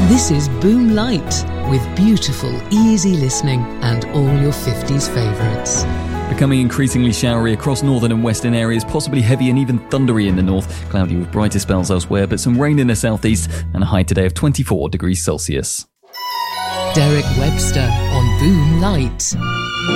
This is Boom Light, with beautiful, easy listening and all your 50s favourites. Becoming increasingly showery across northern and western areas, possibly heavy and even thundery in the north. Cloudy with brighter spells elsewhere, but some rain in the southeast, and a high today of 24 degrees Celsius. Derek Webster on Boom Light.